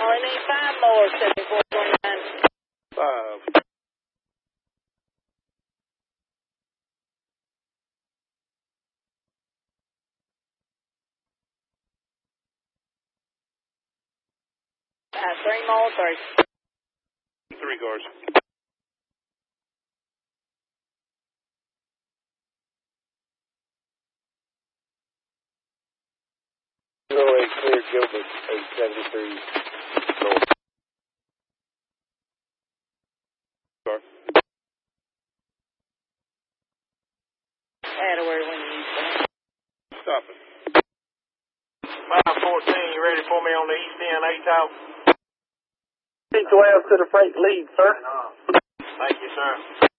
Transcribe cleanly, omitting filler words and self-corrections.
Only need 5 more, 7429. 5. Three more, 3. 3 guards. Clear Gilbert, 873. North. Guard. Attaway when you use that. Stop it. 514, you ready for me on the east end, ATOW? 12 to the freight lead, sir. Thank you, sir.